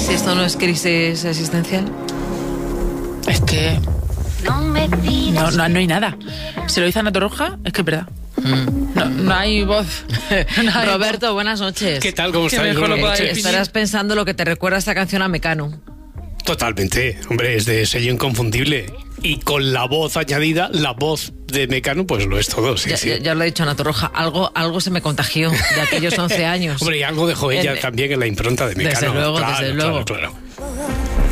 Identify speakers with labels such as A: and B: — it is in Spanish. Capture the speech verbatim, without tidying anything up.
A: Si esto no es crisis existencial.
B: Es que no, no, no hay nada. Si lo dice Ana Torroja, es que es verdad. Mm. No, no hay voz. No hay
A: Roberto,
B: voz.
A: buenas noches.
C: ¿Qué tal? ¿Cómo estáis?
A: Estarás pensando lo que te recuerda esta canción a Mecano.
C: Totalmente, hombre, es de sello inconfundible. Y con la voz añadida, la voz de Mecano, pues lo es todo. Sí,
A: ya,
C: sí.
A: ya, ya lo he dicho Ana Torroja, algo, algo se me contagió de aquellos once años.
C: Hombre, y algo dejó ella
A: en,
C: también en la impronta de Mecano.
A: Desde luego,
C: claro,
A: desde
C: claro,
A: luego.
C: Claro, claro.